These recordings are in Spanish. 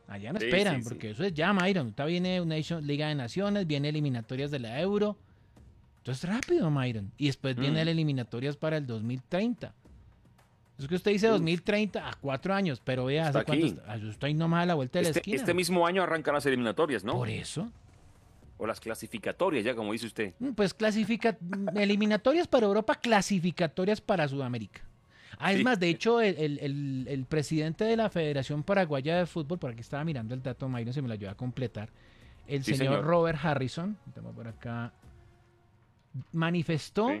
Allá no Sí, esperan, sí, sí. porque eso es ya, Myron. Ahorita viene Liga de Naciones, viene eliminatorias de la Euro. Entonces rápido, Myron. Y después viene las Mm. eliminatorias para el 2030. Es que usted dice Uf, 2030 a 4 años, pero vea, está ¿hace cuánto aquí. está? Yo estoy nomás a la vuelta de la Este esquina. mismo año arrancan las eliminatorias, ¿no? Por eso, O las clasificatorias, ya como dice usted. pues eliminatorias para Europa, clasificatorias para Sudamérica. Ah, es Sí, más, de hecho, el presidente de la Federación Paraguaya de Fútbol, por aquí estaba mirando el dato, Mayron, se me lo ayuda a completar, el sí, señor señor. Robert Harrison, tengo por acá, manifestó Sí.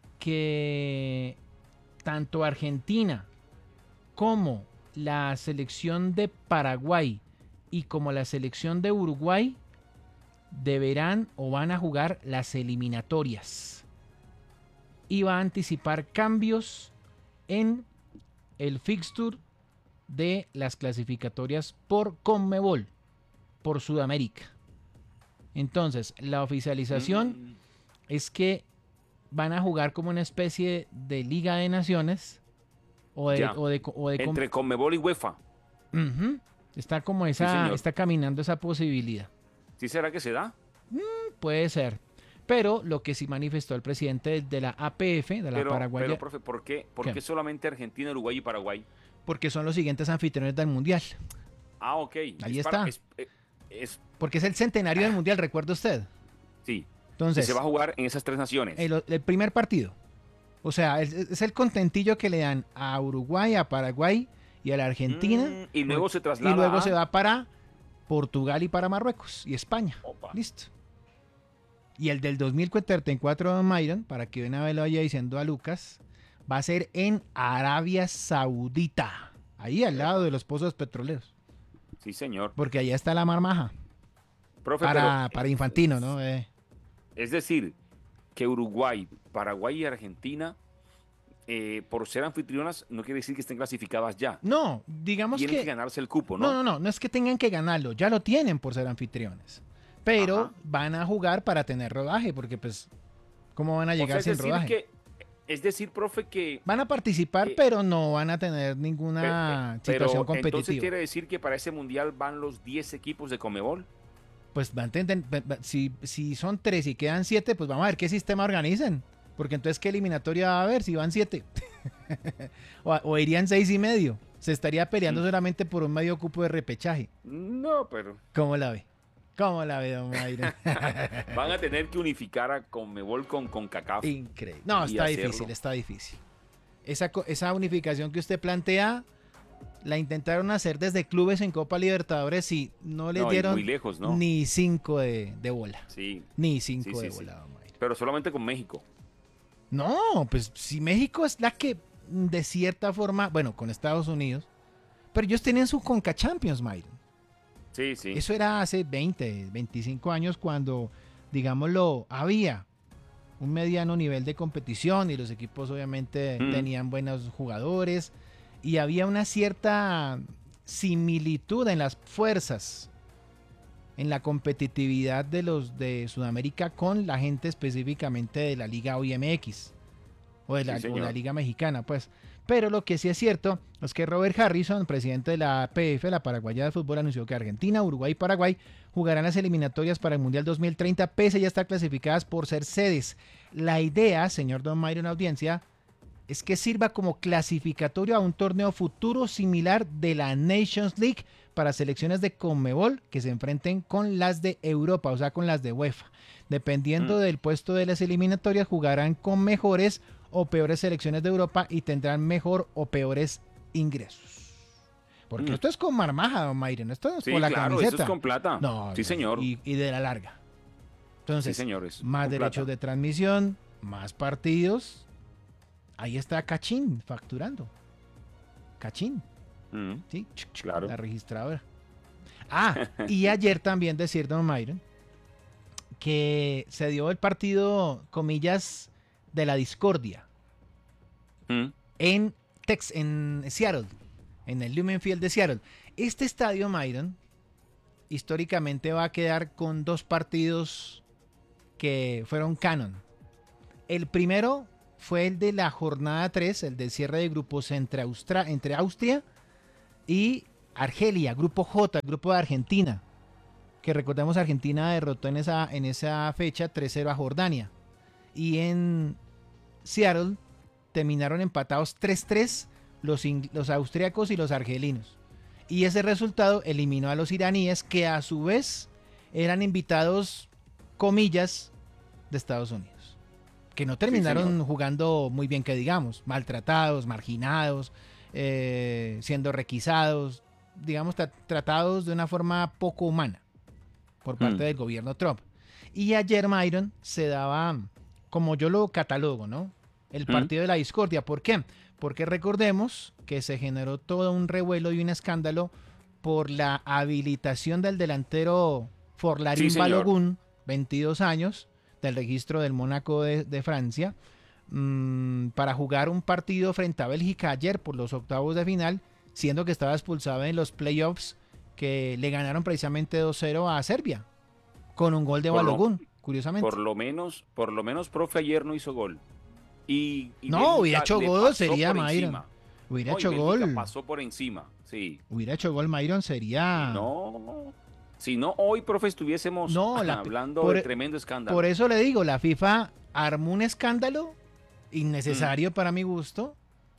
que tanto Argentina como la selección de Paraguay y como la selección de Uruguay deberán o van a jugar las eliminatorias y va a anticipar cambios en el fixture de las clasificatorias por Conmebol, por Sudamérica. Entonces, la oficialización Mm. es que van a jugar como una especie de Liga de Naciones Ya. Entre Conmebol y UEFA. Ujú. Está como Sí, señor. está caminando esa posibilidad. ¿Sí será que se da? Puede ser. Pero lo que sí manifestó el presidente de la APF, de la Pero, Paraguaya, profe, ¿por ¿qué? qué solamente Argentina, Uruguay y Paraguay? Porque son los siguientes anfitriones del Mundial. Ah, ok. Ahí está. Es, Porque es el centenario del Mundial, ¿recuerda usted? sí. Y se va Entonces, a jugar en esas tres naciones. el primer partido. O sea, es el contentillo que le dan a Uruguay, a Paraguay y a la Argentina. Y luego se Y traslada luego se a... va para Portugal y para Marruecos y España. Opa. Listo. Y el del 2034 de Myron, para que una vez lo vaya diciendo a Lucas, va a ser en Arabia Saudita. Ahí al lado Epa. de los pozos petroleros. Sí, señor. Porque allá está la marmaja. Profe, pero Para Infantino, ¿no? es decir, que Uruguay, Paraguay y Argentina, por ser anfitrionas, no quiere decir que estén clasificadas ya. No, digamos Tienen que que... ganarse el cupo, No, ¿no? no, no, no es que tengan que ganarlo, ya lo tienen por ser anfitriones. Pero Ajá. van a jugar para tener rodaje, porque pues, ¿cómo van a O sea, llegar sin rodaje? es decir, profe, que, Van a participar, eh, pero no van a tener ninguna situación pero entonces competitiva. quiere decir que para ese mundial van los 10 equipos de Comebol. Pues va a entender, si son 3 y quedan 7, pues vamos a ver qué sistema organizan. Porque entonces, ¿qué eliminatoria va a haber si van 7? o irían 6 y medio. Se estaría peleando Mm. solamente por un medio cupo de repechaje. No, pero ¿Cómo la ve? ¿Cómo la ve, don Mayra? van a tener que unificar a Conmebol con CONCACAF Increíble. No, y está hacerlo. difícil, está difícil. Esa unificación que usted plantea, la intentaron hacer desde clubes en Copa Libertadores y no les No, y muy dieron lejos, ¿no? ni 5 de bola. Sí, Ni sí, 5 sí, de sí. bola, don Mayra. Pero solamente con México. No, pues si México es la que de cierta forma, bueno, con Estados Unidos, pero ellos tenían su Conca Champions, Myron. Sí, sí. Eso era hace 20, 25 años cuando, digámoslo, había un mediano nivel de competición y los equipos obviamente Mm. tenían buenos jugadores y había una cierta similitud en las fuerzas, en la competitividad de los de Sudamérica con la gente específicamente de la Liga OMX o de Sí, la señor. Liga Mexicana, pues. Pero lo que sí es cierto es que Robert Harrison, presidente de la APF, la Paraguaya de Fútbol, anunció que Argentina, Uruguay y Paraguay jugarán las eliminatorias para el Mundial 2030, pese a ya estar clasificadas por ser sedes. La idea, señor Don Mayron, audiencia, es que sirva como clasificatorio a un torneo futuro similar de la Nations League para selecciones de Conmebol que se enfrenten con las de Europa, o sea, con las de UEFA. Dependiendo Mm. del puesto de las eliminatorias, jugarán con mejores o peores selecciones de Europa y tendrán mejor o peores ingresos. Porque Mm. esto es con marmaja, don Mayren, esto no es Sí, por la claro, camiseta. eso es con plata. No, Sí, no, señor. y de la larga. Entonces, Sí, señores. más Con derechos plata. de transmisión, más partidos. Ahí está Cachín facturando. Cachín, Mm. ¿sí? Claro. La registradora. Ah, y ayer también decir, don Myron, que se dio el partido, comillas, de la discordia Mm. en Seattle, en el Lumen Field de Seattle. Este estadio, Myron, históricamente va a quedar con 2 partidos que fueron canon. El primero fue el de la jornada 3, el del cierre de grupos entre Austria y Argelia, grupo J, grupo de Argentina, que recordemos Argentina derrotó en esa fecha 3-0 a Jordania. Y en Seattle terminaron empatados 3-3 los austríacos y los argelinos. Y ese resultado eliminó a los iraníes, que a su vez eran invitados, comillas, de Estados Unidos. Que no terminaron jugando muy bien, que digamos, maltratados, marginados, siendo requisados, digamos, tratados de una forma poco humana por parte del gobierno Trump. Y ayer, Myron, se daba, como yo lo catalogo, ¿no? El partido de la discordia. ¿Por qué? Porque recordemos que se generó todo un revuelo y un escándalo por la habilitación del delantero Forlarín Balogun, 22 años, del registro del Mónaco de Francia, para jugar un partido frente a Bélgica ayer por los octavos de final, siendo que estaba expulsado en los playoffs que le ganaron precisamente 2-0 a Serbia, con un gol de Balogun, curiosamente. Por lo menos, profe, ayer no hizo gol. Y no, hubiera hecho gol, sería Myron. Hubiera hecho gol. Pasó por encima, sí. Hubiera hecho gol, Myron, sería... Si no, hoy, profe, estuviésemos hablando de tremendo escándalo. Por eso le digo, la FIFA armó un escándalo innecesario para mi gusto.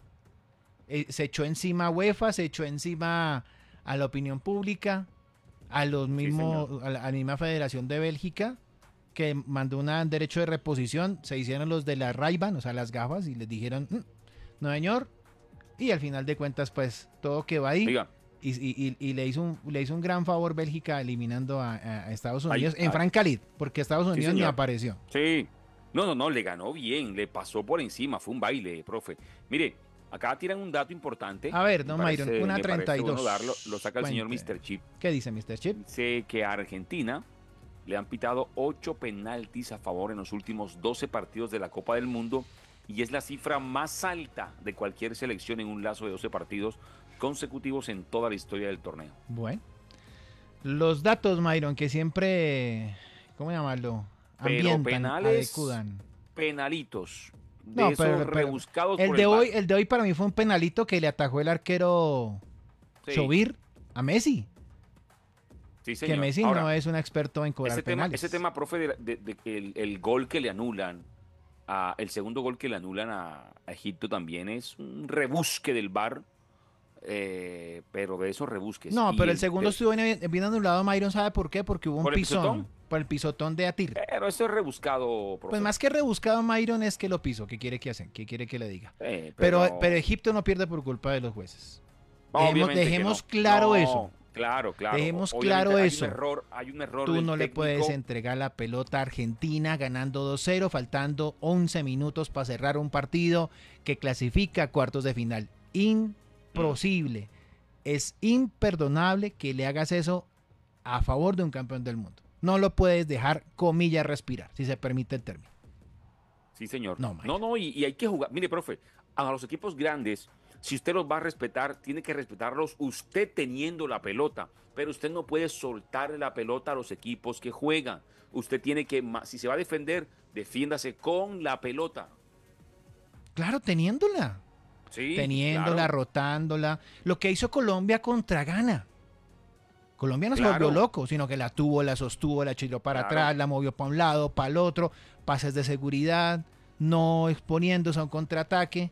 Se echó encima a UEFA, se echó encima a la opinión pública, a los mismos, a la misma Federación de Bélgica, que mandó un derecho de reposición. Se hicieron los de la Ray-Ban, o sea, las gafas, y les dijeron, no señor, y al final de cuentas, pues, todo quedó ahí. Diga. Y le hizo un gran favor Bélgica eliminando a Estados Unidos en Francalit, porque Estados Unidos ni apareció. Sí, no, le ganó bien, le pasó por encima, fue un baile, profe. Mire, acá tiran un dato importante. A ver, don Myron, 1:32. Bueno lo saca el señor Mr. Chip. ¿Qué dice Mr. Chip? Dice que a Argentina le han pitado 8 penaltis a favor en los últimos 12 partidos de la Copa del Mundo, y es la cifra más alta de cualquier selección en un lazo de 12 partidos consecutivos en toda la historia del torneo. Bueno, los datos, Myron, que siempre, ¿cómo llamarlo? Ambientan, penales, adecudan. Penalitos, de esos rebuscados el de hoy para mí fue un penalito que le atajó el arquero Chovir a Messi. Sí, señor. Que Messi no es un experto en cobrar penales. Ese tema, profe, de el gol que le anulan, el segundo gol que le anulan a Egipto también es un rebusque del VAR. Pero de esos rebusques. No, pero el segundo estuvo bien anulado, Myron. ¿Sabe por qué? Porque hubo un pisón. Por el pisotón de Atir. Pero eso es rebuscado, profe. Pues más que rebuscado, Myron, es que lo pisó. ¿Qué quiere que le diga? Pero Egipto no pierde por culpa de los jueces. Dejemos claro eso. Claro. Dejemos claro eso. Hay un error. Tú no le puedes entregar la pelota a Argentina ganando 2-0, faltando 11 minutos para cerrar un partido que clasifica a cuartos de final. Imposible. Es imperdonable que le hagas eso a favor de un campeón del mundo. No lo puedes dejar, comillas, respirar, si se permite el término. Sí, señor. No, y hay que jugar. Mire, profe, a los equipos grandes, si usted los va a respetar, tiene que respetarlos usted teniendo la pelota, pero usted no puede soltar la pelota a los equipos que juegan. Usted tiene que, si se va a defender, defiéndase con la pelota. Claro, teniéndola. Sí, teniéndola, rotándola. Lo que hizo Colombia contra Ghana. Colombia no se volvió loco, sino que la tuvo, la sostuvo, la echó para atrás, la movió para un lado, para el otro, pases de seguridad, no exponiéndose a un contraataque.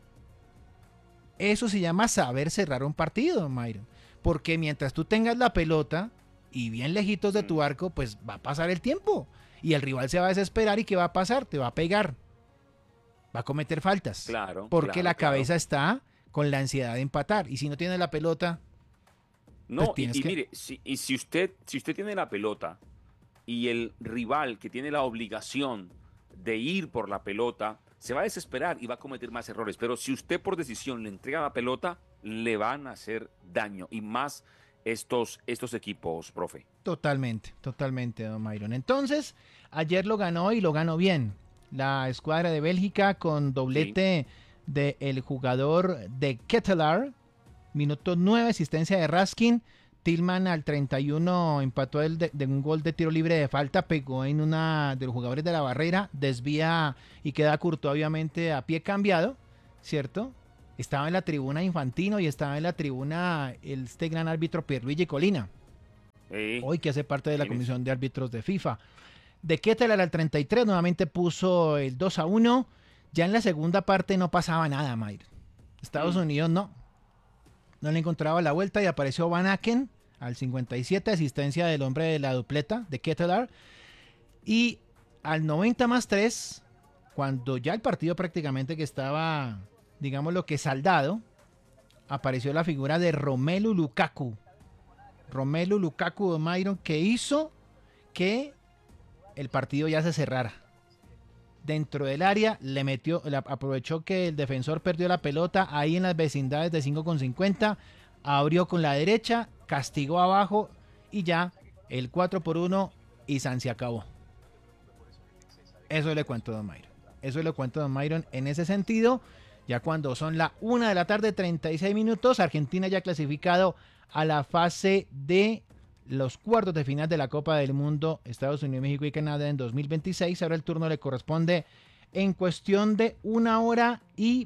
Eso se llama saber cerrar un partido, Myron. Porque mientras tú tengas la pelota y bien lejitos de tu arco, pues va a pasar el tiempo. Y el rival se va a desesperar, ¿y qué va a pasar? Te va a pegar. Va a cometer faltas. Claro. Porque la cabeza está con la ansiedad de empatar. Y si no tiene la pelota... No, pues mire, si usted tiene la pelota y el rival que tiene la obligación de ir por la pelota, se va a desesperar y va a cometer más errores. Pero si usted por decisión le entrega la pelota, le van a hacer daño. Y más estos equipos, profe. Totalmente, don Myron. Entonces, ayer lo ganó y lo ganó bien. La escuadra de Bélgica con doblete del jugador de Ketelaar. Minuto 9, asistencia de Raskin. Tillman al 31 empató de un gol de tiro libre de falta, pegó en una de los jugadores de la barrera, desvía y queda Courtois obviamente a pie cambiado, ¿cierto? Estaba en la tribuna Infantino y estaba en la tribuna este gran árbitro Pierluigi Colina, hoy que hace parte de la comisión de árbitros de FIFA. De Ketelaere al 33 nuevamente puso el 2-1. Ya en la segunda parte no pasaba nada, Mayr. Estados Unidos no le encontraba la vuelta y apareció Van Aken al 57, asistencia del hombre de la dupleta de Ketelaere. Y al 90+3, cuando ya el partido prácticamente que estaba, digamos lo que saldado, apareció la figura de Romelu Lukaku. Romelu Lukaku de Myron, que hizo que el partido ya se cerrara. Dentro del área le metió, aprovechó que el defensor perdió la pelota ahí en las vecindades de 5,50, abrió con la derecha, castigó abajo y ya el 4-1 y se acabó. Eso le cuento a Don Myron. Eso le cuento a Don Myron en ese sentido. Ya cuando son la 1 de la tarde, 36 minutos, Argentina ya clasificado a la fase de los cuartos de final de la Copa del Mundo, Estados Unidos, México y Canadá en 2026. Ahora el turno le corresponde en cuestión de 1 hora y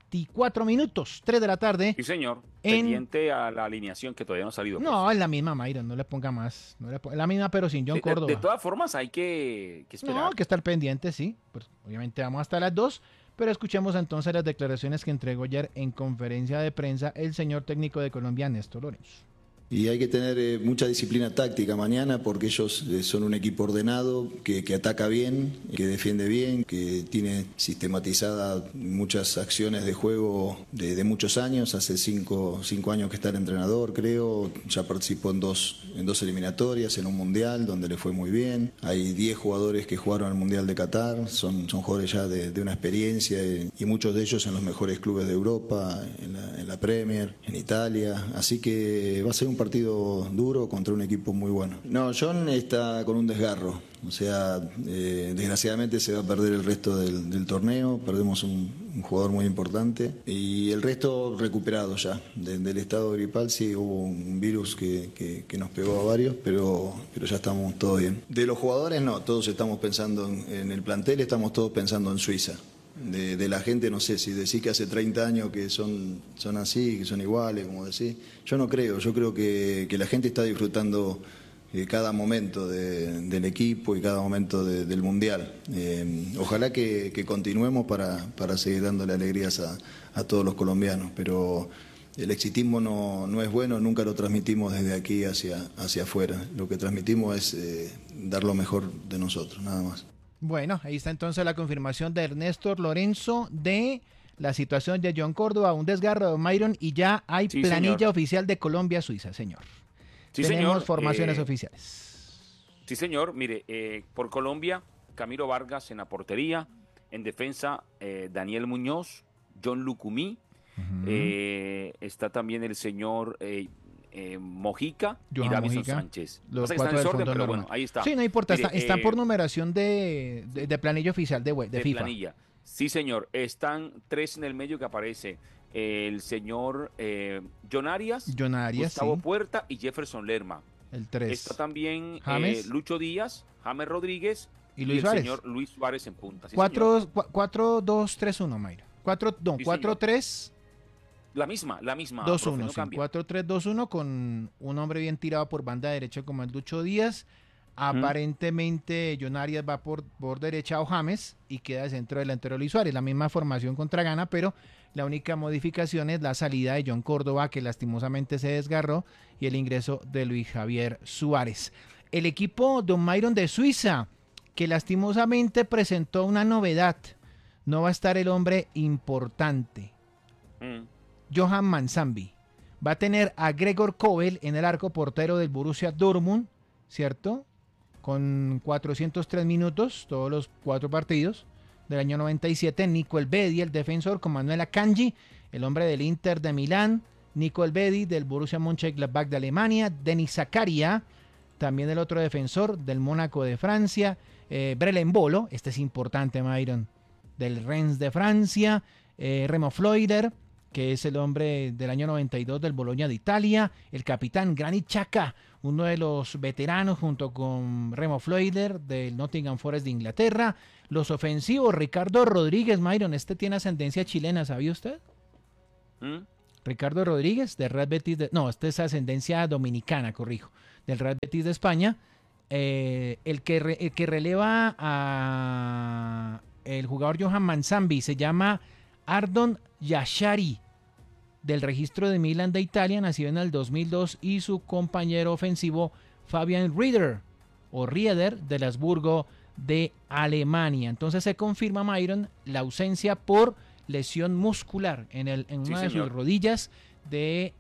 24 minutos, 3 de la tarde. Sí, señor. Pendiente a la alineación que todavía no ha salido. No, pues. Es la misma, Myron, no le ponga más. Es la misma, pero sin John Córdoba. De todas formas, hay que esperar. No, hay que estar pendiente, sí. Pues, obviamente vamos hasta las 2, pero escuchemos entonces las declaraciones que entregó ayer en conferencia de prensa el señor técnico de Colombia, Néstor Lorenzo. Y hay que tener mucha disciplina táctica mañana porque ellos son un equipo ordenado, que ataca bien, que defiende bien, que tiene sistematizadas muchas acciones de juego de muchos años. Hace 5 años que está el entrenador, creo. Ya participó en dos eliminatorias, en un mundial donde le fue muy bien. Hay 10 jugadores que jugaron al Mundial de Qatar, son jugadores ya de una experiencia y muchos de ellos en los mejores clubes de Europa, en la Premier, en Italia. Así que va a ser un partido duro contra un equipo muy bueno. No, John está con un desgarro, o sea, desgraciadamente se va a perder el resto del torneo, perdemos un jugador muy importante y el resto recuperado ya. Del estado gripal sí hubo un virus que nos pegó a varios, pero ya estamos todos bien. De los jugadores no, todos estamos pensando en el plantel, estamos todos pensando en Suiza. De la gente, no sé, si decís que hace 30 años que son así, que son iguales, como decís, yo no creo, yo creo que la gente está disfrutando cada momento del equipo y cada momento del Mundial. Ojalá que continuemos para seguir dándole alegrías a todos los colombianos, pero el exitismo no es bueno, nunca lo transmitimos desde aquí hacia afuera, lo que transmitimos es dar lo mejor de nosotros, nada más. Bueno, ahí está entonces la confirmación de Ernesto Lorenzo de la situación de John Córdoba, un desgarro de Myron y ya hay planilla señor. Oficial de Colombia-Suiza, señor. Sí, tenemos señor. Formaciones oficiales. Sí, señor. Mire, por Colombia, Camilo Vargas en la portería, en defensa Daniel Muñoz, John Lucumí, está también el señor Mojica Johan y Davison Mojica. Sánchez. Los está en cuatro desorden, pero normal. bueno, ahí está. Sí, no importa, Mire, están por numeración de planilla oficial de FIFA. Planilla. Sí, señor. Están 3 en el medio que aparece el señor John Arias, Gustavo sí. Puerta y Jefferson Lerma. El 3. Está también James. Lucho Díaz, James Rodríguez y Luis el Suárez. señor Luis Suárez en punta. Sí, 4-2-3-1, Mayra. 4-3. La misma. 2-1, no sí. cambia. 4-3-2-1 con un hombre bien tirado por banda derecha como el Lucho Díaz. Aparentemente John Arias va por derecha o James y queda de centro delantero Luis Suárez. La misma formación contra Ghana, pero la única modificación es la salida de John Córdoba, que lastimosamente se desgarró, y el ingreso de Luis Javier Suárez. El equipo Don Myron de Suiza, que lastimosamente presentó una novedad. No va a estar el hombre importante. Johan Manzambi. Va a tener a Gregor Kobel en el arco, portero del Borussia Dortmund, ¿cierto? Con 403 minutos, todos los 4 partidos del año 97. Nico Elvedi, el defensor, con Manuel Akanji, el hombre del Inter de Milán. Nico Elvedi, del Borussia Mönchengladbach de Alemania. Denis Zakaria, también el otro defensor del Mónaco de Francia. Brelen Bolo, este es importante, Myron, del Rennes de Francia. Remo Freuler, que es el hombre del año 92 del Bologna de Italia. El capitán Granit Xhaka, uno de los veteranos junto con Remo Freuler del Nottingham Forest de Inglaterra. Los ofensivos, Ricardo Rodríguez, Myron, este tiene ascendencia chilena, ¿sabía usted? Ricardo Rodríguez, del Real Betis no, este es ascendencia dominicana, corrijo, del Real Betis de España. El que releva a el jugador Johan Manzambi se llama Ardon Yashari, del registro de Milan de Italia, nacido en el 2002, y su compañero ofensivo Fabian Rieder del Habsburgo de Alemania. Entonces se confirma, Myron, la ausencia por lesión muscular en una de sus rodillas de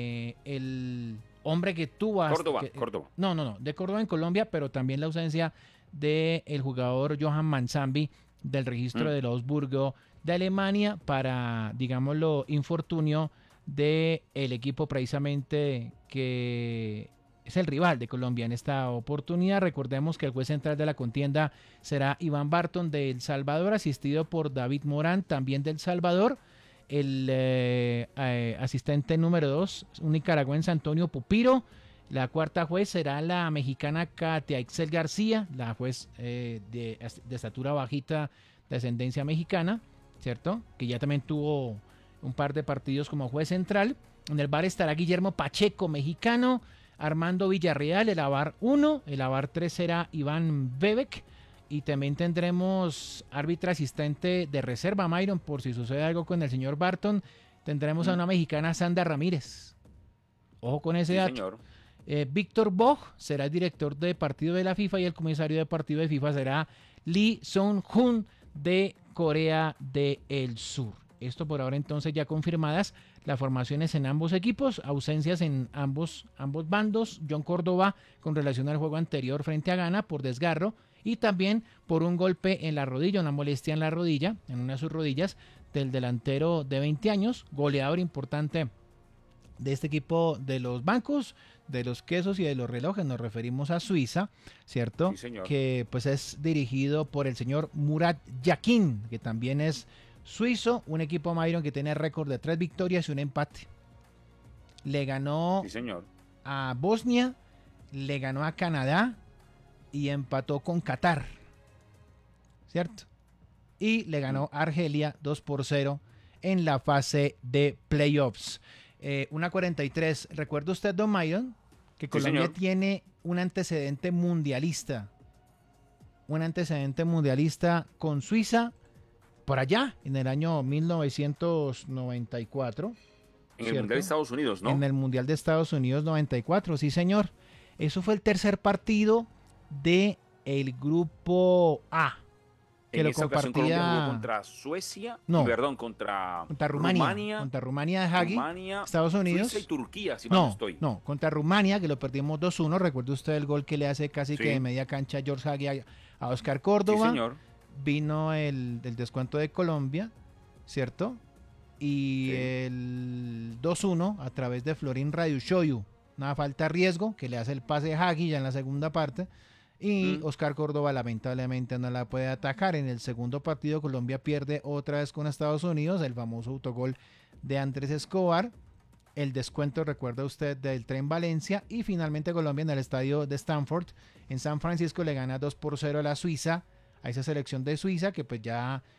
el hombre que tuvo Córdoba. No, de Córdoba en Colombia, pero también la ausencia de el jugador Johan Manzambi del registro del Augsburgo de Alemania para, digámoslo, infortunio de el equipo precisamente que es el rival de Colombia en esta oportunidad. Recordemos que el juez central de la contienda será Iván Barton de El Salvador, asistido por David Morán, también del Salvador. El asistente número 2, un nicaragüense, Antonio Pupiro. La cuarta juez será la mexicana Katia Ixel García, la juez de estatura bajita de ascendencia mexicana, ¿cierto? Que ya también tuvo un par de partidos como juez central. En el VAR estará Guillermo Pacheco, mexicano, Armando Villarreal, el AVAR 1, el AVAR 3 será Iván Bebek, y también tendremos árbitra asistente de reserva, Myron, por si sucede algo con el señor Barton. Tendremos a una mexicana, Sandra Ramírez. Ojo con ese dato. Señor. Víctor Bog será el director de partido de la FIFA y el comisario de partido de FIFA será Lee Sung-hun de Corea del Sur. Esto por ahora entonces ya confirmadas las formaciones en ambos equipos, ausencias en ambos bandos. John Córdoba con relación al juego anterior frente a Ghana por desgarro y también por un golpe en la rodilla, una molestia en la rodilla, en una de sus rodillas, del delantero de 20 años, goleador importante de este equipo de los bancos, de los quesos y de los relojes. Nos referimos a Suiza, ¿cierto? Sí, señor. Que pues es dirigido por el señor Murat Yakin, que también es suizo, un equipo, Myron, que tiene récord de 3 victorias y un empate. Le ganó a Bosnia, le ganó a Canadá y empató con Qatar, ¿cierto? Y le ganó a Argelia 2-0 en la fase de playoffs. 1:43. ¿Recuerda usted, don Myron, que Colombia tiene un antecedente mundialista? Un antecedente mundialista con Suiza por allá, en el año 1994. En el Mundial de Estados Unidos, ¿no? En el Mundial de Estados Unidos 94, sí señor. Eso fue el tercer partido de el grupo A. Que lo compartía Colombia jugó contra Suecia, contra Rumania. Contra Rumania de Hagi, Estados Unidos. Suiza y Turquía, si mal no estoy. No, contra Rumania, que lo perdimos 2-1. Recuerde usted el gol que le hace casi que de media cancha George Hagi a Oscar Córdoba. Sí, señor. Vino el descuento de Colombia, ¿cierto? Y el 2-1 a través de Florin Radiushoyu. Una falta de riesgo que le hace el pase de Hagi ya en la segunda parte. Y Oscar Córdoba lamentablemente no la puede atacar. En el segundo partido Colombia pierde otra vez con Estados Unidos, el famoso autogol de Andrés Escobar. El descuento, recuerda usted, del Tren Valencia. Y finalmente Colombia en el estadio de Stanford, en San Francisco, le gana 2-0 a la Suiza, a esa selección de Suiza que pues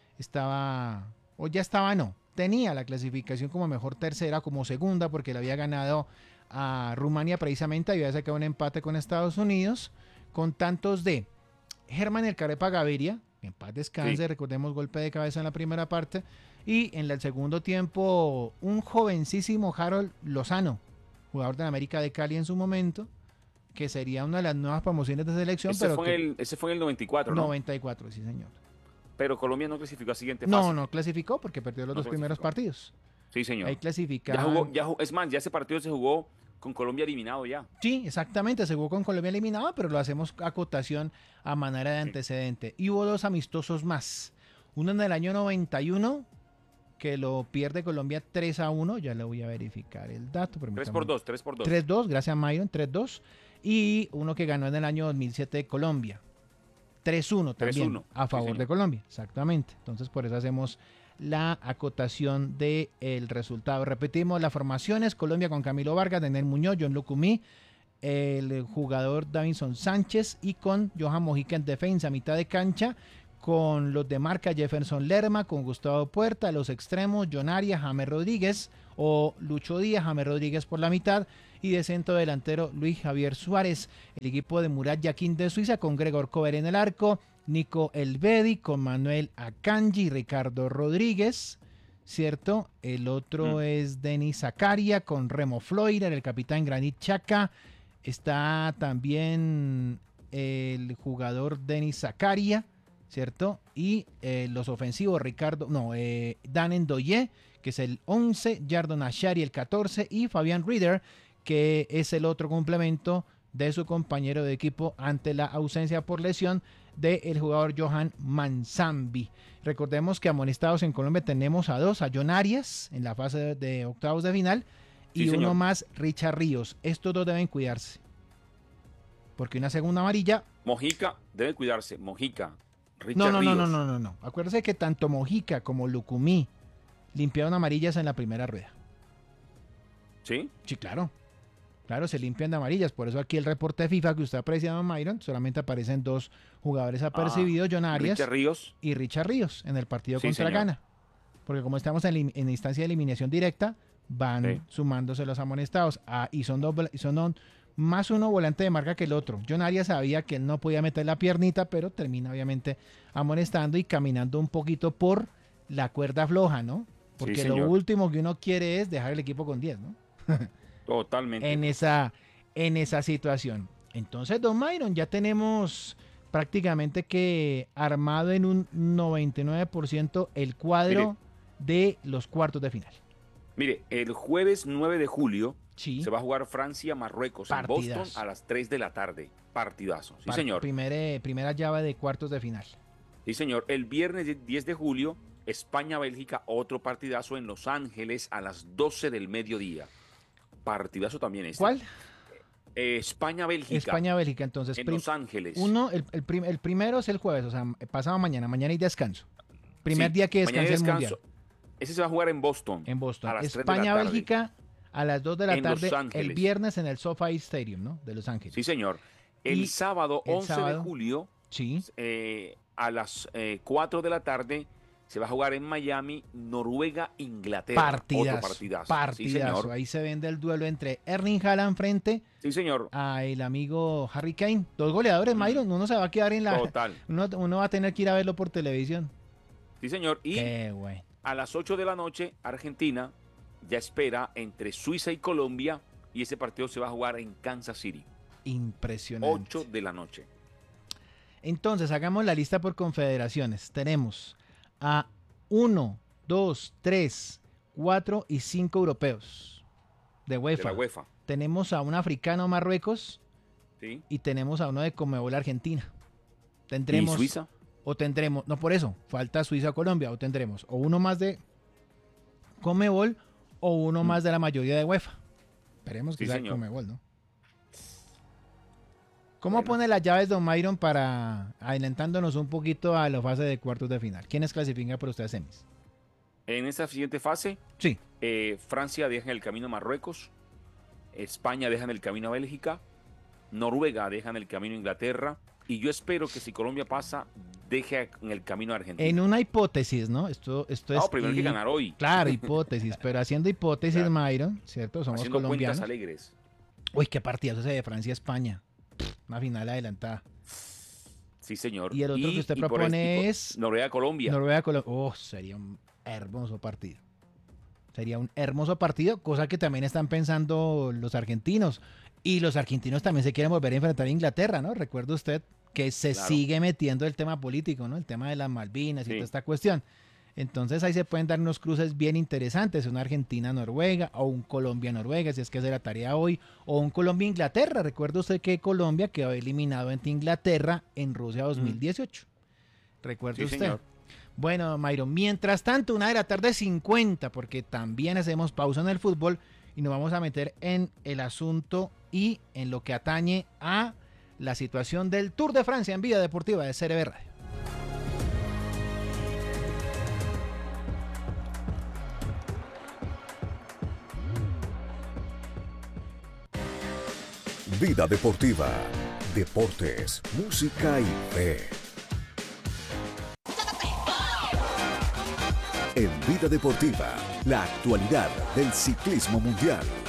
tenía la clasificación como mejor tercera, como segunda, porque le había ganado a Rumania precisamente, había sacado un empate con Estados Unidos, con tantos de Germán El Carepa Gaviria, en paz descanse, recordemos, golpe de cabeza en la primera parte, y en el segundo tiempo un jovencísimo Harold Lozano, jugador de la América de Cali en su momento, que sería una de las nuevas promociones de selección. Ese fue en el 94, ¿no? 94, sí señor. Pero Colombia no clasificó a siguiente fase. No clasificó porque perdió los dos primeros partidos. Sí, señor. Ahí clasificaron. Es más, ya ese partido se jugó con Colombia eliminado ya. Sí, exactamente, se jugó con Colombia eliminado, pero lo hacemos a acotación a manera de antecedente. Y hubo 2 amistosos más. Uno en el año 91, que lo pierde Colombia 3-1, ya le voy a verificar el dato. 3-2. 3-2, gracias Myron, 3-2. Y uno que ganó en el año 2007 Colombia. 3-1 también 3-1, a favor de Colombia, exactamente. Entonces por eso hacemos la acotación del resultado. Repetimos las formaciones: Colombia con Camilo Vargas, Daniel Muñoz, John Lucumí, el jugador Davinson Sánchez, y con Johan Mojica en defensa, mitad de cancha, con los de marca Jefferson Lerma, con Gustavo Puerta, los extremos John Arias, James Rodríguez, o Lucho Díaz, James Rodríguez por la mitad, y de centro delantero Luis Javier Suárez. El equipo de Murat Yakin de Suiza con Gregor Kober en el arco, Nico Elvedi con Manuel Akanji y Ricardo Rodríguez, ¿cierto? El otro es Denis Zakaria con Remo Fleurer, el capitán Granit Xhaka. Está también el jugador Denis Zakaria, ¿cierto? Y los ofensivos Dan Ndoye, que es el 11, Yardon Ashari el 14 y Fabián Rieder, que es el otro complemento de su compañero de equipo ante la ausencia por lesión del jugador Johan Manzambi. Recordemos que amonestados en Colombia tenemos a dos, a John Arias en la fase de octavos de final y sí, uno más, Richard Ríos. Estos dos deben cuidarse, porque una segunda amarilla... Mojica debe cuidarse, Mojica, Richard No. Ríos. Acuérdese que tanto Mojica como Lucumí limpiaron amarillas en la primera rueda. ¿Sí? Sí, claro. Claro, se limpian de amarillas. Por eso aquí el reporte de FIFA que usted aprecia, don Myron, solamente aparecen dos jugadores apercibidos, John Arias y Richard Ríos, en el partido contra Ghana. Porque como estamos en instancia de eliminación directa, van sumándose los amonestados. Y son más uno volante de marca que el otro. John Arias sabía que él no podía meter la piernita, pero termina obviamente amonestando y caminando un poquito por la cuerda floja, ¿no? Porque lo último que uno quiere es dejar el equipo con 10, ¿no? Totalmente. en esa situación. Entonces, don Myron, ya tenemos prácticamente que armado en un 99% el cuadro de los cuartos de final. Mire, el jueves 9 de julio se va a jugar Francia-Marruecos en Boston a las 3 de la tarde. Partidazo. Sí, señor. Primera llave de cuartos de final. Sí, señor. El viernes 10 de julio, España-Bélgica, otro partidazo en Los Ángeles a las 12 del mediodía. Partidazo también este. ¿Cuál? España-Bélgica. España-Bélgica, entonces. En Los Ángeles. El primero es el jueves, o sea, pasado mañana hay descanso. Primer día que descansa el Mundial. Ese se va a jugar en Boston. En Boston. España-Bélgica a las 2 de la tarde el viernes en el SoFi Stadium, ¿no? De Los Ángeles. Sí, señor. El sábado 11 de julio a las 4 de la tarde se va a jugar en Miami, Noruega-Inglaterra. Partidazo. Sí, señor. Ahí se vende el duelo entre Erling Haaland frente a el amigo Harry Kane. Dos goleadores, Myron. Uno se va a quedar en la... Total. Uno va a tener que ir a verlo por televisión. Sí, señor. Y qué bueno. A las 8 de la noche, Argentina ya espera entre Suiza y Colombia. Y ese partido se va a jugar en Kansas City. Impresionante. 8 de la noche. Entonces, hagamos la lista por confederaciones. Tenemos a 1, 2, 3, 4 y 5 europeos de UEFA. De la UEFA. Tenemos a un africano, Marruecos, y tenemos a uno de Conmebol, Argentina. ¿Tendremos, ¿y Suiza? O tendremos, no por eso, falta Suiza o Colombia, o tendremos o uno más de Conmebol o uno más de la mayoría de UEFA. Esperemos que sea Conmebol, ¿no? ¿Cómo pone las llaves don Myron para adelantándonos un poquito a la fase de cuartos de final? ¿Quiénes clasifican para ustedes semis? En esta siguiente fase, Francia deja en el camino a Marruecos, España deja en el camino a Bélgica, Noruega deja en el camino a Inglaterra, y yo espero que si Colombia pasa, deje en el camino a Argentina. En una hipótesis, ¿no? Esto es... primero hay que ganar hoy. Claro, hipótesis, pero haciendo hipótesis, Myron, ¿cierto? Somos haciendo colombianos. Cuentas alegres. Uy, qué partidazo ese de Francia-España. Una final adelantada. Sí, señor. Y el otro que usted propone es... Noruega-Colombia. Noruega-Colombia. Oh, sería un hermoso partido. Sería un hermoso partido, cosa que también están pensando los argentinos. Y los argentinos también se quieren volver a enfrentar a Inglaterra, ¿no? Recuerde usted que se sigue metiendo el tema político, ¿no? El tema de las Malvinas y toda esta cuestión. Entonces ahí se pueden dar unos cruces bien interesantes, una Argentina-Noruega o un Colombia-Noruega, si es que hace la tarea hoy, o un Colombia-Inglaterra. Recuerde usted que Colombia quedó eliminado ante Inglaterra en Rusia 2018. Recuerde usted. Señor. Bueno, Myron, mientras tanto, 1:50 p.m, porque también hacemos pausa en el fútbol y nos vamos a meter en el asunto y en lo que atañe a la situación del Tour de Francia en Vida Deportiva de CRB Radio. Vida Deportiva, deportes, música y fe. En Vida Deportiva, La actualidad del ciclismo mundial.